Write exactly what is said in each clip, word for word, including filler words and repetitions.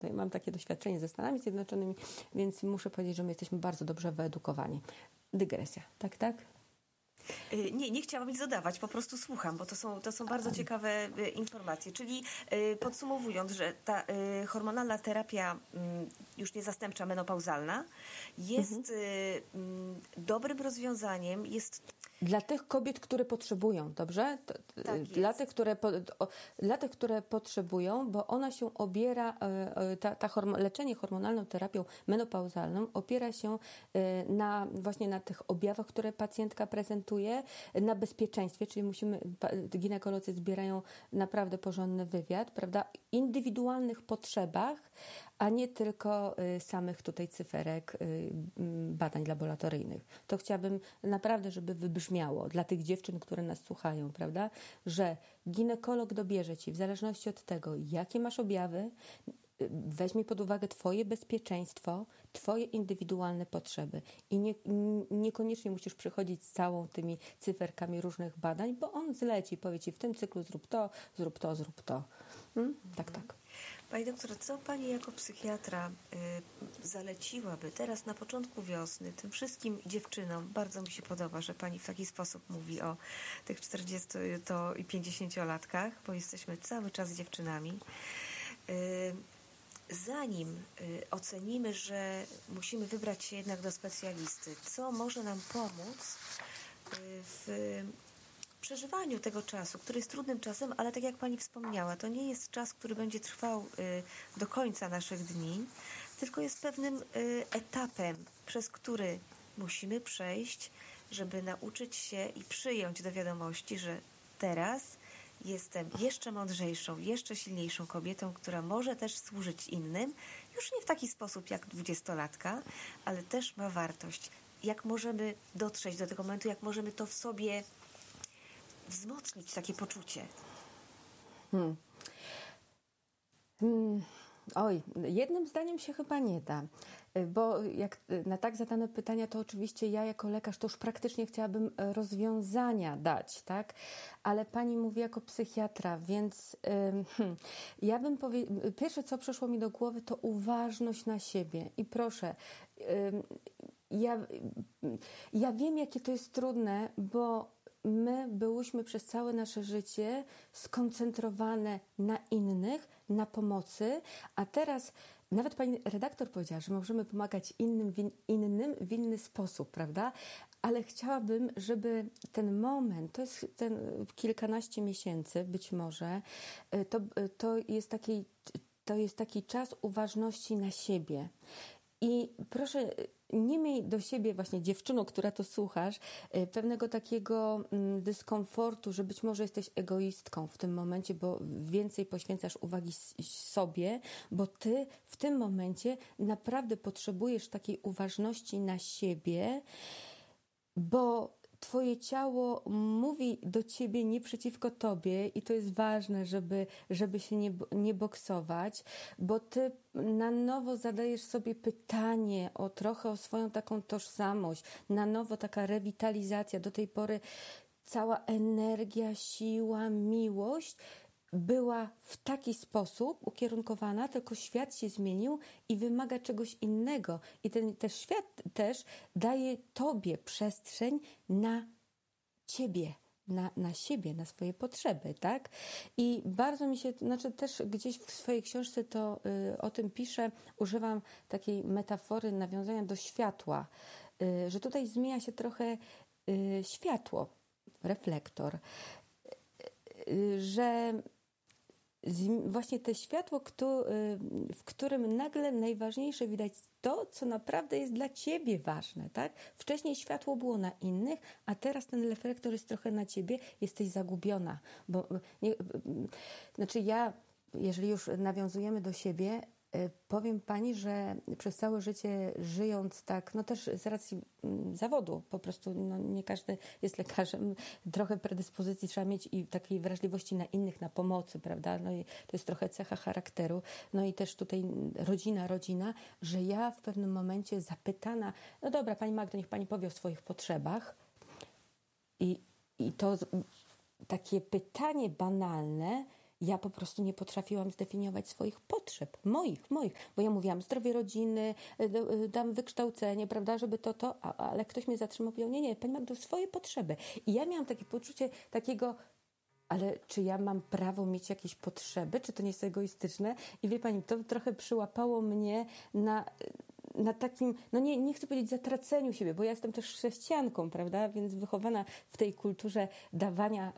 No i mam takie doświadczenie ze Stanami Zjednoczonymi, więc muszę powiedzieć, że my jesteśmy bardzo dobrze wyedukowani. Dygresja, tak, tak? Nie, nie chciałam nic dodawać, po prostu słucham, bo to są, to są bardzo ciekawe informacje. Czyli podsumowując, że ta hormonalna terapia już nie zastępcza, menopauzalna jest mhm. dobrym rozwiązaniem, jest... Dla tych kobiet, które potrzebują, dobrze? Tak dla, tych, które, dla tych, które potrzebują, bo ona się obiera, ta, ta hormo, leczenie hormonalną terapią menopauzalną opiera się na właśnie na tych objawach, które pacjentka prezentuje, na bezpieczeństwie, czyli musimy, ginekolodzy zbierają naprawdę porządny wywiad, prawda? Indywidualnych potrzebach, a nie tylko samych tutaj cyferek badań laboratoryjnych. To chciałabym naprawdę, żeby wybrzmiało dla tych dziewczyn, które nas słuchają, prawda, że ginekolog dobierze ci w zależności od tego, jakie masz objawy, weźmie pod uwagę twoje bezpieczeństwo, twoje indywidualne potrzeby i nie, niekoniecznie musisz przychodzić z całą tymi cyferkami różnych badań, bo on zleci, powie ci w tym cyklu zrób to, zrób to, zrób to. Hmm? Tak, tak. Pani doktor, co Pani jako psychiatra y, zaleciłaby teraz na początku wiosny tym wszystkim dziewczynom? Bardzo mi się podoba, że Pani w taki sposób mówi o tych czterdziestu i pięćdziesięciolatkach, bo jesteśmy cały czas dziewczynami. Y, zanim y, ocenimy, że musimy wybrać się jednak do specjalisty, co może nam pomóc y, w przeżywaniu tego czasu, który jest trudnym czasem, ale tak jak Pani wspomniała, to nie jest czas, który będzie trwał y, do końca naszych dni, tylko jest pewnym y, etapem, przez który musimy przejść, żeby nauczyć się i przyjąć do wiadomości, że teraz jestem jeszcze mądrzejszą, jeszcze silniejszą kobietą, która może też służyć innym, już nie w taki sposób jak dwudziestolatka, ale też ma wartość. Jak możemy dotrzeć do tego momentu, jak możemy to w sobie wzmocnić, takie poczucie? Hmm. Hmm. Oj, jednym zdaniem się chyba nie da, bo jak na tak zadane pytania, to oczywiście ja jako lekarz to już praktycznie chciałabym rozwiązania dać, tak? Ale Pani mówi jako psychiatra, więc hmm, ja bym powiedziała, pierwsze co przyszło mi do głowy to uważność na siebie i proszę, ja, ja wiem jakie to jest trudne, bo my byłyśmy przez całe nasze życie skoncentrowane na innych, na pomocy, a teraz nawet pani redaktor powiedziała, że możemy pomagać innym, win, innym w inny sposób, prawda? Ale chciałabym, żeby ten moment, to jest ten kilkanaście miesięcy być może, to, to, jest taki, to jest taki czas uważności na siebie. I proszę, nie miej do siebie właśnie dziewczyno, która to słuchasz, pewnego takiego dyskomfortu, że być może jesteś egoistką w tym momencie, bo więcej poświęcasz uwagi sobie, bo ty w tym momencie naprawdę potrzebujesz takiej uważności na siebie, bo twoje ciało mówi do ciebie nie przeciwko tobie i to jest ważne, żeby, żeby się nie, nie boksować, bo ty na nowo zadajesz sobie pytanie o trochę o swoją taką tożsamość, na nowo taka rewitalizacja. Do tej pory cała energia, siła, miłość była w taki sposób ukierunkowana, tylko świat się zmienił i wymaga czegoś innego. I ten też świat też daje tobie przestrzeń na ciebie, na, na siebie, na swoje potrzeby, tak? I bardzo mi się, znaczy też gdzieś w swojej książce to y, o tym piszę, używam takiej metafory nawiązania do światła, y, że tutaj zmienia się trochę y, światło, reflektor, y, że właśnie to światło, w którym nagle najważniejsze widać to, co naprawdę jest dla ciebie ważne, tak? Wcześniej światło było na innych, a teraz ten reflektor jest trochę na ciebie, jesteś zagubiona. Bo nie, znaczy ja, jeżeli już nawiązujemy do siebie, powiem pani, że przez całe życie żyjąc tak, no też z racji zawodu, po prostu no nie każdy jest lekarzem, trochę predyspozycji trzeba mieć i takiej wrażliwości na innych, na pomocy, prawda? No i to jest trochę cecha charakteru. No i też tutaj rodzina, rodzina, że ja w pewnym momencie zapytana, no dobra, pani Magdo, niech pani powie o swoich potrzebach. I, i to takie pytanie banalne ja po prostu nie potrafiłam zdefiniować swoich potrzeb, moich, moich, bo ja mówiłam zdrowie rodziny, dam wykształcenie, prawda, żeby to, to, a, ale ktoś mnie zatrzymał, powiedział, nie, nie, pani Magdo, swoje potrzeby. I ja miałam takie poczucie takiego, ale czy ja mam prawo mieć jakieś potrzeby, czy to nie jest egoistyczne? I wie pani, to trochę przyłapało mnie na... na takim, no nie, nie chcę powiedzieć zatraceniu siebie, bo ja jestem też chrześcijanką, prawda, więc wychowana w tej kulturze dawania,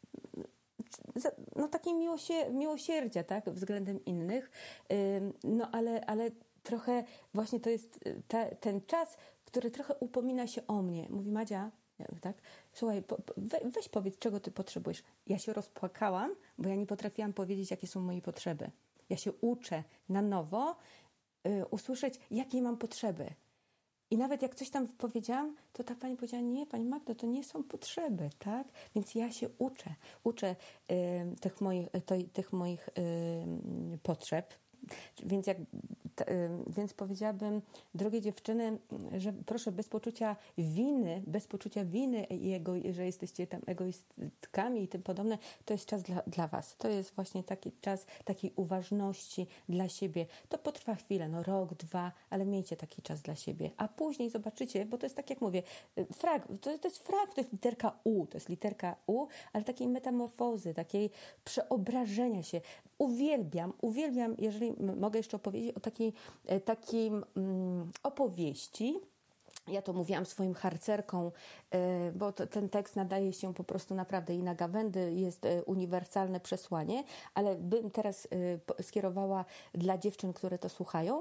no takiej miłosie, miłosierdzia, tak, względem innych, no ale, ale trochę właśnie to jest ta, ten czas, który trochę upomina się o mnie. Mówi Madzia, tak, słuchaj, po, we, weź powiedz, czego ty potrzebujesz. Ja się rozpłakałam, bo ja nie potrafiłam powiedzieć, jakie są moje potrzeby. Ja się uczę na nowo y, usłyszeć, jakie mam potrzeby. I nawet jak coś tam powiedziałam, to ta pani powiedziała, nie, pani Magdo, to nie są potrzeby, tak? Więc ja się uczę. Uczę y, tych moich, to, tych moich y, potrzeb. Więc, jak, t, y, więc powiedziałabym, drogie dziewczyny, że proszę bez poczucia winy, bez poczucia winy i ego, że jesteście tam egoistkami i tym podobne, to jest czas dla, dla was. To jest właśnie taki czas takiej uważności dla siebie. To potrwa chwilę, no rok, dwa, ale miejcie taki czas dla siebie. A później zobaczycie, bo to jest tak jak mówię, frag, to, to jest frag, to jest literka U, to jest literka U, ale takiej metamorfozy, takiej przeobrażenia się. Uwielbiam, uwielbiam, jeżeli mogę jeszcze opowiedzieć o takiej, takiej um, opowieści. Ja to mówiłam swoim harcerkom, bo to, ten tekst nadaje się po prostu naprawdę i na gawędy, jest uniwersalne przesłanie, ale bym teraz skierowała dla dziewczyn, które to słuchają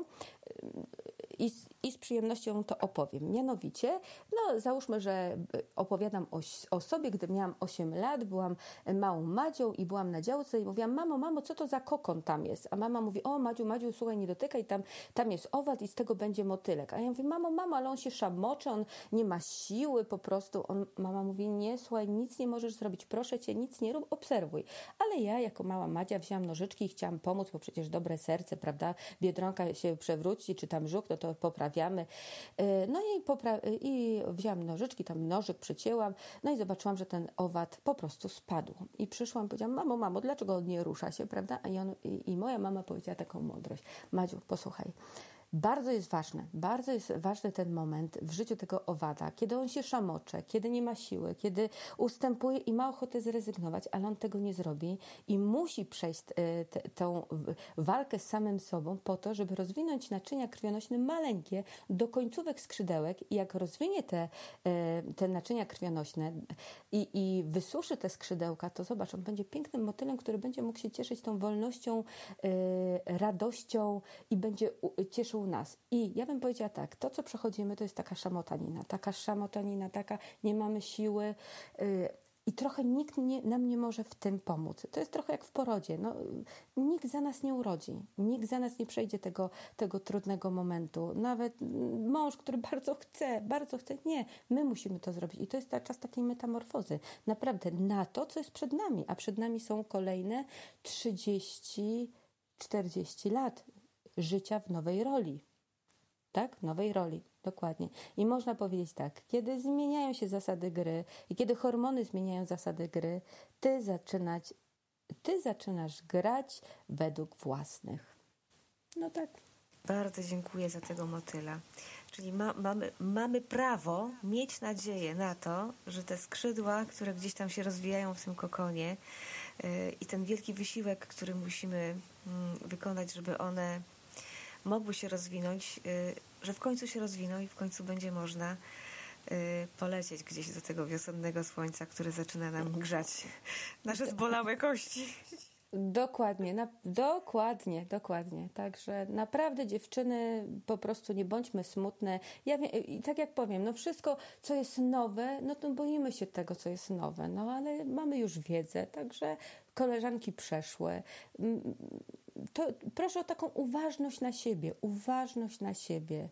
i z, i z przyjemnością to opowiem. Mianowicie, no załóżmy, że opowiadam o, o sobie, gdy miałam osiem lat, byłam małą Madzią i byłam na działce i mówiłam, mamo, mamo, co to za kokon tam jest? A mama mówi, o Madziu, Madziu, słuchaj, nie dotykaj, tam, tam jest owad i z tego będzie motylek. A ja mówię, mamo, mamo, ale on się szamocze, on nie ma siły po prostu. On, mama mówi, nie, słuchaj, nic nie możesz zrobić, proszę cię, nic nie rób, obserwuj. Ale ja jako mała Madzia wzięłam nożyczki i chciałam pomóc, bo przecież dobre serce, prawda, Biedronka się przewróci, czy tam żuk, no to poprawiamy. No i, popra- i wzięłam nożyczki, tam nożyk przycięłam, no i zobaczyłam, że ten owad po prostu spadł. I przyszłam i powiedziałam, mamo, mamo, dlaczego on nie rusza się, prawda? A i, on, i, i moja mama powiedziała taką mądrość. Madziu, posłuchaj, bardzo jest ważne, bardzo jest ważny ten moment w życiu tego owada, kiedy on się szamocze, kiedy nie ma siły, kiedy ustępuje i ma ochotę zrezygnować, ale on tego nie zrobi i musi przejść tę walkę z samym sobą po to, żeby rozwinąć naczynia krwionośne maleńkie do końcówek skrzydełek i jak rozwinie te, te naczynia krwionośne i, i wysuszy te skrzydełka, to zobacz, on będzie pięknym motylem, który będzie mógł się cieszyć tą wolnością, radością i będzie cieszył nas. I ja bym powiedziała tak, to co przechodzimy to jest taka szamotanina, taka szamotanina, taka nie mamy siły yy, i trochę nikt nie, nam nie może w tym pomóc. To jest trochę jak w porodzie. No, nikt za nas nie urodzi, nikt za nas nie przejdzie tego, tego trudnego momentu. Nawet mąż, który bardzo chce, bardzo chce, nie, my musimy to zrobić. I to jest ta, czas takiej metamorfozy. Naprawdę na to, co jest przed nami, a przed nami są kolejne trzydzieści czterdzieści lat życia w nowej roli. Tak? Nowej roli. Dokładnie. I można powiedzieć tak, kiedy zmieniają się zasady gry i kiedy hormony zmieniają zasady gry, ty zaczynać, ty zaczynasz grać według własnych. No tak. Bardzo dziękuję za tego motyla. Czyli ma, mamy, mamy prawo mieć nadzieję na to, że te skrzydła, które gdzieś tam się rozwijają w tym kokonie yy, i ten wielki wysiłek, który musimy yy, wykonać, żeby one mogły się rozwinąć, yy, że w końcu się rozwiną i w końcu będzie można yy, polecieć gdzieś do tego wiosennego słońca, które zaczyna nam grzać nasze zbolałe kości. Dokładnie, na, dokładnie, dokładnie. Także naprawdę dziewczyny, po prostu nie bądźmy smutne. Ja wiem, i tak jak powiem, no wszystko, co jest nowe, no to boimy się tego, co jest nowe, no ale mamy już wiedzę, także koleżanki przeszły. To proszę o taką uważność na siebie, uważność na siebie,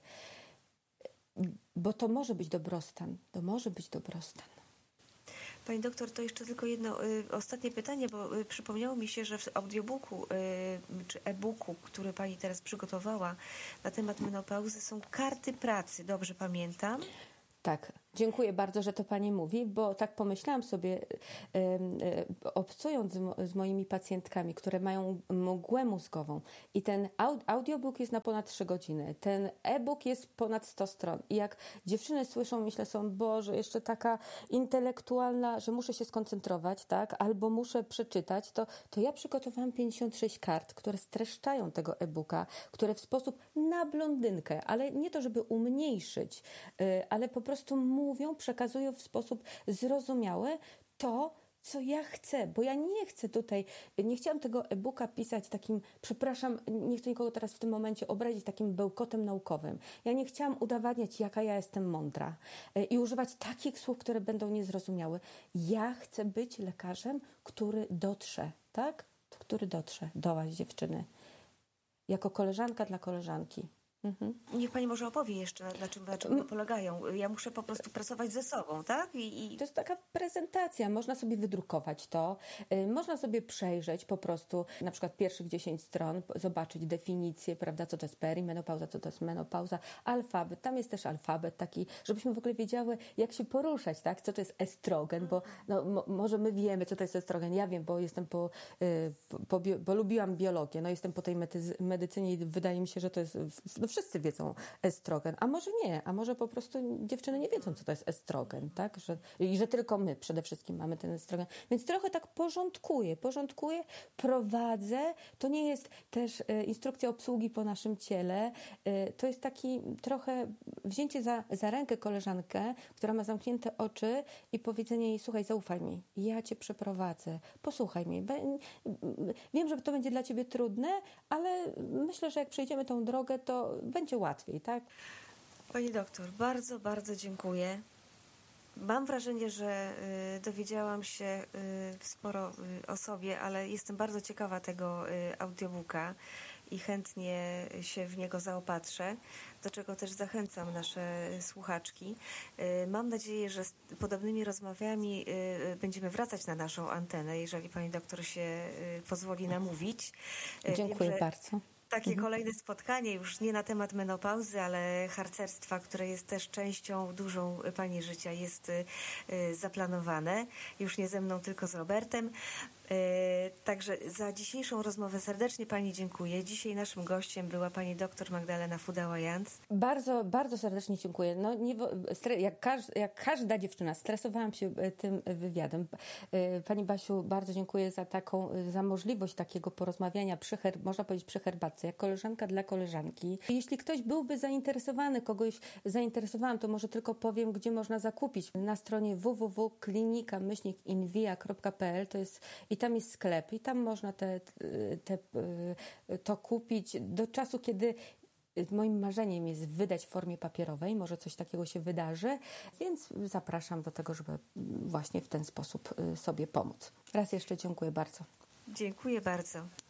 bo to może być dobrostan, to może być dobrostan. Pani doktor, to jeszcze tylko jedno y, ostatnie pytanie, bo y, przypomniało mi się, że w audiobooku y, czy e-booku, który Pani teraz przygotowała na temat menopauzy, są karty pracy, dobrze pamiętam? Tak, Dziękuję bardzo, że to Pani mówi, bo tak pomyślałam sobie, e, e, obcując z, mo, z moimi pacjentkami, które mają mgłę mózgową i ten aud, audiobook jest na ponad trzy godziny, ten e-book jest ponad sto stron i jak dziewczyny słyszą, myślę sobie, Boże, jeszcze taka intelektualna, że muszę się skoncentrować, tak, albo muszę przeczytać, to, to ja przygotowałam pięćdziesiąt sześć kart, które streszczają tego e-booka, które w sposób na blondynkę, ale nie to, żeby umniejszyć, y, ale po prostu mówią, przekazują w sposób zrozumiały to, co ja chcę, bo ja nie chcę tutaj, nie chciałam tego e-booka pisać takim, przepraszam, nie chcę nikogo teraz w tym momencie obrazić, takim bełkotem naukowym. Ja nie chciałam udowadniać, jaka ja jestem mądra y, i używać takich słów, które będą niezrozumiałe. Ja chcę być lekarzem, który dotrze, tak? Który dotrze do was, dziewczyny. Jako koleżanka dla koleżanki. Mhm. Niech Pani może opowie jeszcze, na czym, na czym one polegają. Ja muszę po prostu pracować ze sobą, tak? I, i... To jest taka prezentacja. Można sobie wydrukować to, yy, można sobie przejrzeć po prostu na przykład pierwszych dziesięć stron, zobaczyć definicję, prawda, co to jest perimenopauza, co to jest menopauza, alfabet. Tam jest też alfabet taki, żebyśmy w ogóle wiedziały, jak się poruszać, tak? Co to jest estrogen, bo no, mo, może my wiemy, co to jest estrogen. Ja wiem, bo jestem po, yy, po, po bio, bo lubiłam biologię, no jestem po tej medycy, medycynie i wydaje mi się, że to jest, no wszyscy wiedzą estrogen, a może nie, a może po prostu dziewczyny nie wiedzą, co to jest estrogen, tak? Że, i że tylko my przede wszystkim mamy ten estrogen. Więc trochę tak porządkuję, porządkuję, prowadzę. To nie jest też e, instrukcja obsługi po naszym ciele. E, to jest taki trochę wzięcie za, za rękę koleżankę, która ma zamknięte oczy i powiedzenie jej, słuchaj, zaufaj mi, ja cię przeprowadzę, posłuchaj mnie. Wiem, że to będzie dla ciebie trudne, ale myślę, że jak przejdziemy tą drogę, to będzie łatwiej, tak? Pani doktor, bardzo, bardzo dziękuję. Mam wrażenie, że y, dowiedziałam się y, sporo y, o sobie, ale jestem bardzo ciekawa tego y, audiobooka i chętnie się w niego zaopatrzę, do czego też zachęcam nasze słuchaczki. Y, mam nadzieję, że z podobnymi rozmowami y, będziemy wracać na naszą antenę, jeżeli pani doktor się y, pozwoli namówić. Y, Dziękuję Wiem, bardzo. Takie mhm. kolejne spotkanie, już nie na temat menopauzy, ale harcerstwa, które jest też częścią dużą Pani życia, jest y, zaplanowane. Już nie ze mną, tylko z Robertem. Y, także za dzisiejszą rozmowę serdecznie Pani dziękuję. Dzisiaj naszym gościem była Pani doktor Magdalena Fudała-Jans. Bardzo, bardzo serdecznie dziękuję. No, nie, jak, każ, jak każda dziewczyna, stresowałam się tym wywiadem. Pani Basiu, bardzo dziękuję za taką, za możliwość takiego porozmawiania przy her, można powiedzieć przy herbatce, jak koleżanka dla koleżanki. Jeśli ktoś byłby zainteresowany, kogoś zainteresowałam, to może tylko powiem, gdzie można zakupić. Na stronie w w w kropka klinika myślnik invia kropka p l to jest i tam jest sklep i tam można te, te, to kupić do czasu, kiedy moim marzeniem jest wydać w formie papierowej, może coś takiego się wydarzy, więc zapraszam do tego, żeby właśnie w ten sposób sobie pomóc. Raz jeszcze dziękuję bardzo. Dziękuję bardzo.